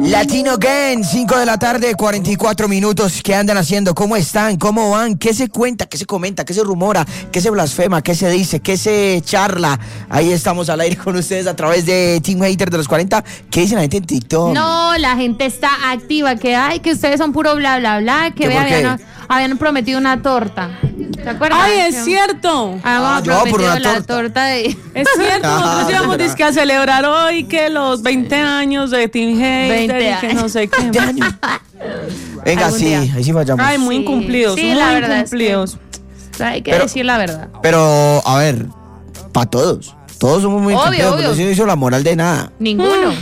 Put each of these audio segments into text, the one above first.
Latino Gang, 5 de la tarde, 44 minutos. ¿Qué andan haciendo? ¿Cómo están? ¿Cómo van? ¿Qué se cuenta? ¿Qué se comenta? ¿Qué se rumora? ¿Qué se blasfema? ¿Qué se dice? ¿Qué se charla? Ahí estamos al aire con ustedes a través de Team Hater de los 40. ¿Qué dice la gente en TikTok? No, la gente está activa. Que ustedes son puro bla, bla, bla. Que habían prometido una torta. ¿Se acuerdan? ¡Ay, es cierto! Habíamos prometido la torta de... Es cierto, nosotros íbamos a celebrar hoy que los 20 años de Team Hater y que no sé qué. 20 años. Venga, sí, ahí sí vayamos. Ay, muy incumplidos, sí, muy la verdad incumplidos. Es que hay que decir la verdad. Pero, a ver, para todos. Todos somos muy incumplidos, pero no hizo la moral de nada. Ninguno.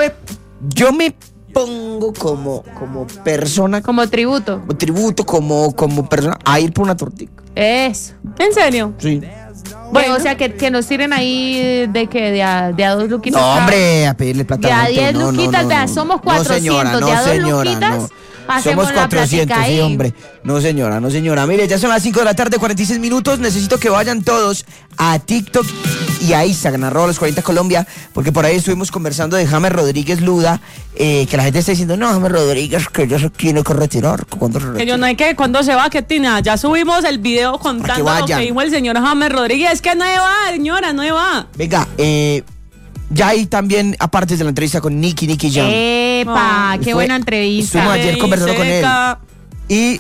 Yo me pongo como persona. Como tributo. Como persona a ir por una tortita. Eso. ¿En serio? Sí. Bueno, o sea, que nos tiren ahí de a 2 luquitas. No, hombre, a pedirle plata. De a 10 luquitas, no. Somos 400. No, de a 2 señora, luquitas. no. Somos 400, sí, hombre. No, señora. Mire, ya son las 5 de la tarde, 46 minutos. Necesito que vayan todos a TikTok y a Instagram, @los40 Colombia, porque por ahí estuvimos conversando de James Rodríguez Luda, que la gente está diciendo, no, James Rodríguez, que ya se tiene que retirar. Que yo no hay que, ¿cuándo se va? ¿Qué tina? Ya subimos el video contando lo que dijo el señor James Rodríguez. Es que no va, señora, no va. Venga, ya hay también, aparte de la entrevista con Nicky Jam. ¡Epa! ¡Qué buena entrevista! Estuvimos ayer conversando con él. Y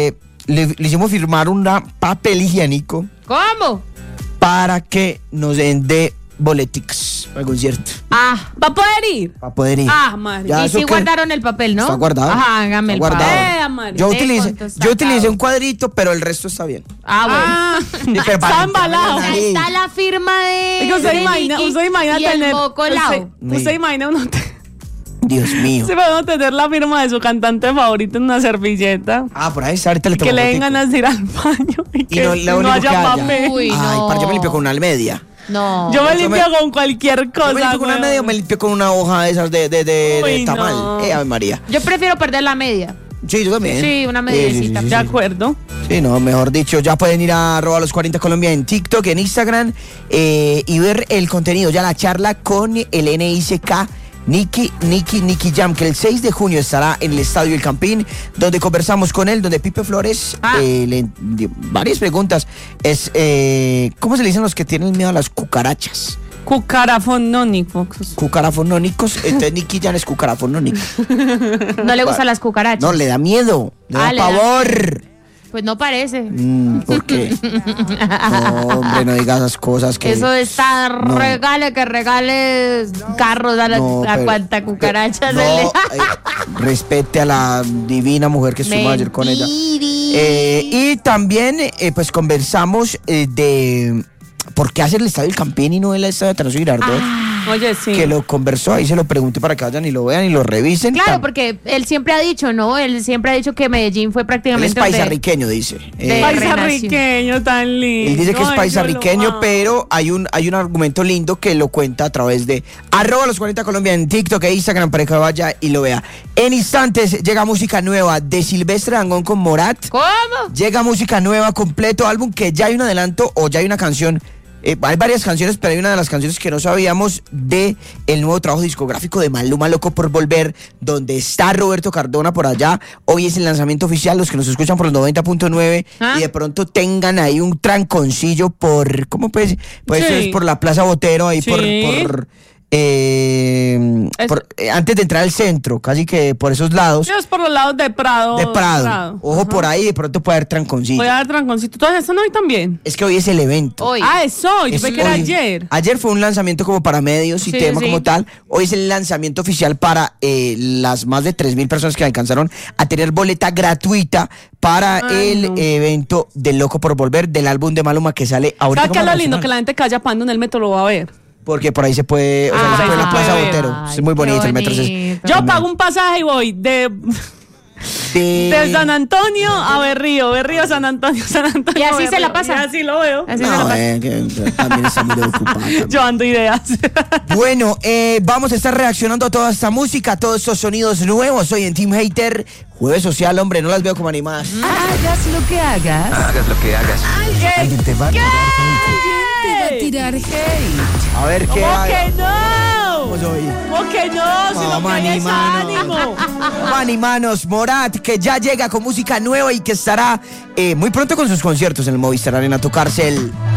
le hicimos firmar un papel higiénico. ¿Cómo? Para que nos den de boletics al concierto. ¿va a poder ir? Para poder ir. Madre. Y sí guardaron el papel, ¿no? Está guardado. Ajá, hágame el favor. Yo utilicé un cuadrito, pero el resto está bien. Bueno. Está embalado. Está la firma de... Usted imagina tener... Usted imagina uno... Dios mío. Se va a tener la firma de su cantante favorito en una servilleta. Por ahí está, ahorita le tomo. Que le den ganas de ir al baño y que no haya papel. Uy, no. Yo me limpio con una almedia. No. Yo me limpio con cualquier cosa. Yo me limpio con una media o me limpio con una hoja de esas de tamal. No. Ave María. Yo prefiero perder la media. Sí, yo también. Sí, una mediecita. De acuerdo. Sí, no, mejor dicho, ya pueden ir a @los40 Colombia en TikTok, en Instagram, y ver el contenido, ya la charla con el NICK Nicky Jam, que el 6 de junio estará en el Estadio El Campín, donde conversamos con él, donde Pipe Flores le dio varias preguntas. ¿Cómo se le dicen los que tienen miedo a las cucarachas? Cucarafonónicos. Entonces Nicky Jam es cucarafonónico. No le gustan las cucarachas. No, le da miedo, le da pavor. Pues no parece. ¿Por qué? No, hombre, no digas esas cosas que... Eso está regale carros a cuanta cucaracha se le... Respete a la divina mujer que estuvimos ayer con ella. Y también, pues conversamos de... ¿Por qué hacer el Estadio El Campín y no el Estadio Atanasio Girardot? Oye, sí. Que lo conversó, ahí se lo pregunté para que vayan y lo vean y lo revisen. Claro, porque él siempre ha dicho, ¿no? Él siempre ha dicho que Medellín fue prácticamente... Él es paisarriqueño, dice. Paisarriqueño, tan lindo. Él dice que es paisarriqueño, pero hay un argumento lindo que lo cuenta a través de @los40 Colombia en TikTok e Instagram para que vaya y lo vea. En instantes llega música nueva de Silvestre Dangond con Morat. ¿Cómo? Llega música nueva, completo álbum, que ya hay un adelanto o ya hay una canción. Hay varias canciones, pero hay una de las canciones que no sabíamos de el nuevo trabajo discográfico de Maluma, Loco por Volver, donde está Roberto Cardona por allá. Hoy es el lanzamiento oficial, los que nos escuchan por los 90.9 y de pronto tengan ahí un tranconcillo por, ¿cómo pues? Pues eso es por la Plaza Botero, ahí por antes de entrar al centro, casi que por esos lados. Es por los lados de Prado. Ojo, por ahí de pronto puede haber tranconcito. Puede haber tranconcito. ¿Todo eso no hay también? Es que hoy es el evento. Hoy. Es hoy. Yo pensé que era ayer. Ayer fue un lanzamiento como para medios y tema como tal. Hoy es el lanzamiento oficial para las más de 3,000 personas que alcanzaron a tener boleta gratuita para evento de Loco por Volver, del álbum de Maluma que sale ahorita. ¿Sabes qué es lo lindo? Que la gente que vaya pando en el metro lo va a ver. Porque por ahí se puede, se puede en la Plaza Botero. Es muy bonito el metro. Yo pago un pasaje y voy de San Antonio a Berrío a San Antonio. Y así Berrío. Se la pasa. Y así lo veo. Así se la pasa. Que también está muy ocupada. Yo ando ideas. Bueno, vamos a estar reaccionando a toda esta música, a todos estos sonidos nuevos. Hoy en Team Hater, jueves social, hombre, no las veo como animadas. Hagas lo que hagas. Alguien te va a tirar hate. A ver qué ¿Cómo hay. que no? hoy. ¿Cómo que no? Si lo que hay es ánimo. Manos, Morat, que ya llega con música nueva y que estará muy pronto con sus conciertos en el Movistar Arena a tocarse el